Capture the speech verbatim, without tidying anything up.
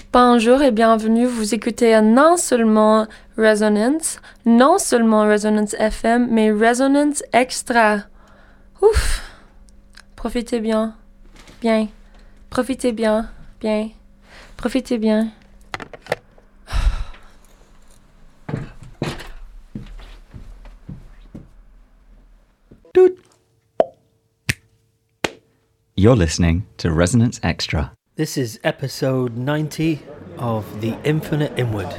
Bonjour et bienvenue, vous écoutez non seulement Resonance, non seulement Resonance F M, mais Resonance Extra. Ouf! Profitez bien, bien. Profitez bien, bien. Profitez bien. Doot. You're listening to Resonance Extra. This is episode ninety of The Infinite Inward.